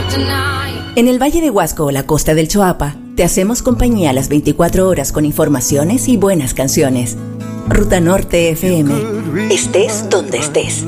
En el Valle de Huasco o la costa del Choapa, te hacemos compañía a las 24 horas con informaciones y buenas canciones. Ruta Norte FM. Estés donde estés.